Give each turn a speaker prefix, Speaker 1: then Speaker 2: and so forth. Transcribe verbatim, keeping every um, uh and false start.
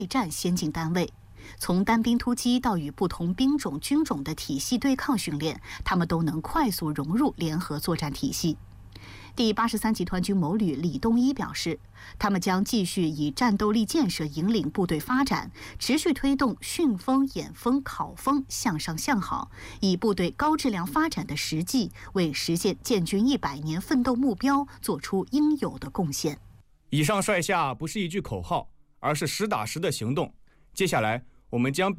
Speaker 1: 战先进单位。从单兵突击到与不同兵种、军种的体系对抗训练，他们都能快速融入联合作战体系。第八十三集团军谋旅李东一表示，他们将继续以战斗力建设引领部队发展，持续推动训风、演风、考风向上向好，以部队高质量发展的实际，为实现建军一百年奋斗目标做出应有的贡献。
Speaker 2: 以上率下不是一句口号，而是实打实的行动。接下来，我们将比